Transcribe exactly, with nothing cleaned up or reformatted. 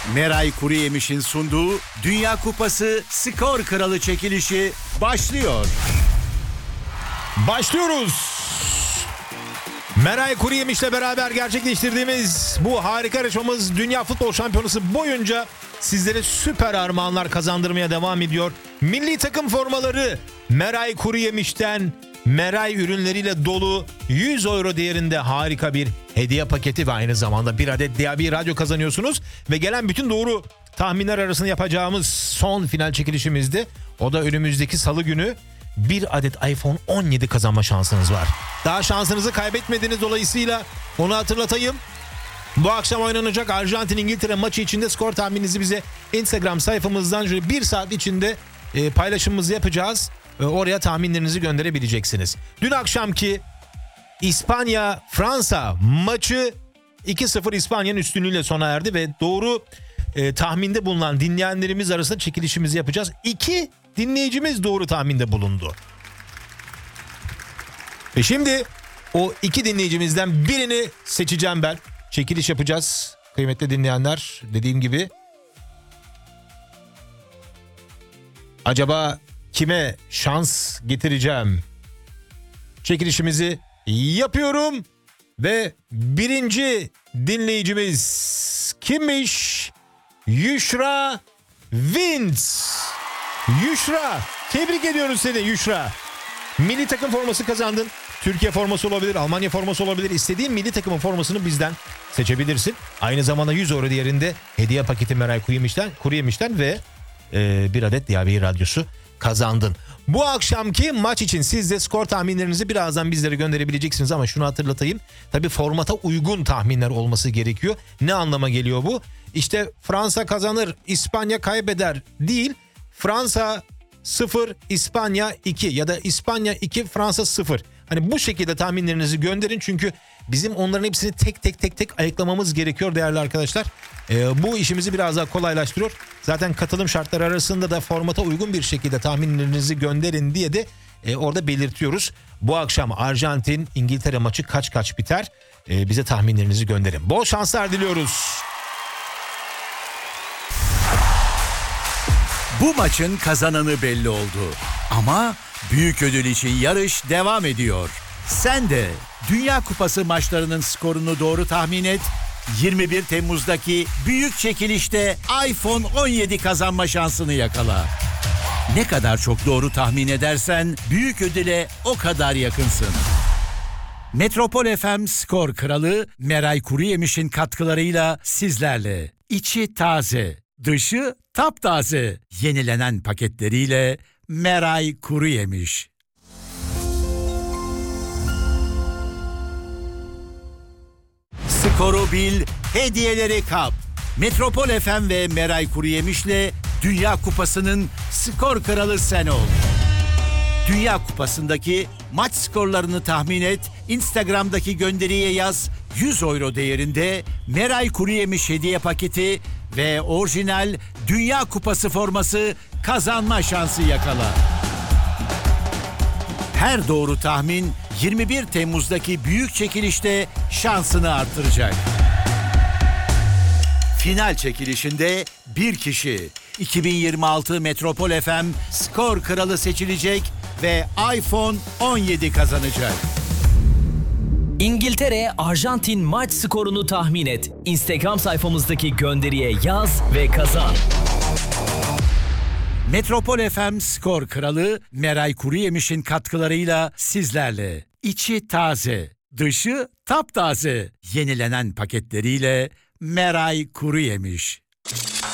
Meray Kuruyemiş'in sunduğu Dünya Kupası Skor Kralı çekilişi başlıyor. Başlıyoruz. Meray Kuruyemiş'le beraber gerçekleştirdiğimiz bu harika yarışmamız Dünya Futbol Şampiyonası boyunca sizlere süper armağanlar kazandırmaya devam ediyor. Milli takım formaları Meray Kuruyemiş'ten Meray ürünleriyle dolu yüz euro değerinde harika bir hediye paketi ve aynı zamanda bir adet D A B radyo kazanıyorsunuz. Ve gelen bütün doğru tahminler arasında yapacağımız son final çekilişimizdi. O da önümüzdeki salı günü bir adet iPhone on yedi kazanma şansınız var. Daha şansınızı kaybetmediğiniz dolayısıyla onu hatırlatayım. Bu akşam oynanacak Arjantin-İngiltere maçı içinde skor tahmininizi bize Instagram sayfamızdan şöyle bir saat içinde e, paylaşımımızı yapacağız. E, oraya tahminlerinizi gönderebileceksiniz. Dün akşamki İspanya-Fransa maçı iki sıfır İspanya'nın üstünlüğüyle sona erdi ve doğru e, tahminde bulunan dinleyenlerimiz arasında çekilişimizi yapacağız. İki dinleyicimiz doğru tahminde bulundu. Ve şimdi o iki dinleyicimizden birini seçeceğim ben. Çekiliş yapacağız kıymetli dinleyenler. Dediğim gibi acaba kime şans getireceğim? Çekilişimizi yapıyorum ve birinci dinleyicimiz kimmiş? Yüşra Vinç. Yüşra, tebrik ediyoruz seni Yüşra. Milli takım forması kazandın. Türkiye forması olabilir, Almanya forması olabilir. İstediğin milli takımın formasını bizden seçebilirsin. Aynı zamanda yüz euro değerinde hediye paketi Meray Kuruyemiş'ten, Kuruyemiş'ten ve e, bir adet D A B radyosu kazandın. Bu akşamki maç için siz de skor tahminlerinizi birazdan bizlere gönderebileceksiniz ama şunu hatırlatayım. Tabii formata uygun tahminler olması gerekiyor. Ne anlama geliyor bu? İşte Fransa kazanır, İspanya kaybeder değil. Fransa sıfır, İspanya iki ya da İspanya iki, Fransa sıfır. Hani bu şekilde tahminlerinizi gönderin çünkü bizim onların hepsini tek tek tek tek ayıklamamız gerekiyor değerli arkadaşlar. Ee, bu işimizi biraz daha kolaylaştırıyor. Zaten katılım şartları arasında da formata uygun bir şekilde tahminlerinizi gönderin diye de e, orada belirtiyoruz. Bu akşam Arjantin-İngiltere maçı kaç kaç biter? Ee, bize tahminlerinizi gönderin. Bol şanslar diliyoruz. Bu maçın kazananı belli oldu. Ama büyük ödül için yarış devam ediyor. Sen de Dünya Kupası maçlarının skorunu doğru tahmin et. yirmi bir Temmuz'daki büyük çekilişte iPhone on yedi kazanma şansını yakala. Ne kadar çok doğru tahmin edersen büyük ödüle o kadar yakınsın. Metropol F M Skor Kralı Meray Kuruyemiş'in katkılarıyla sizlerle. İçi taze, dışı taptaze. Yenilenen paketleriyle Meray Kuruyemiş. Skoru bil, hediyeleri kap. Metropol F M ve Meray Kuruyemiş'le Dünya Kupası'nın skor kralı sen ol. Dünya Kupası'ndaki maç skorlarını tahmin et, Instagram'daki gönderiye yaz, yüz euro değerinde Meray Kuruyemiş hediye paketi ve orijinal Dünya Kupası forması kazanma şansı yakala. Her doğru tahmin yirmi bir Temmuz'daki büyük çekilişte şansını artıracak. Final çekilişinde bir kişi iki bin yirmi altı Metropol F M Skor Kralı seçilecek ve iPhone on yedi kazanacak. İngiltere, Arjantin maç skorunu tahmin et. Instagram sayfamızdaki gönderiye yaz ve kazan. Metropol F M Skor Kralı Meray Kuruyemiş'in katkılarıyla sizlerle. İçi taze, dışı taptaze. Yenilenen paketleriyle Meray Kuruyemiş.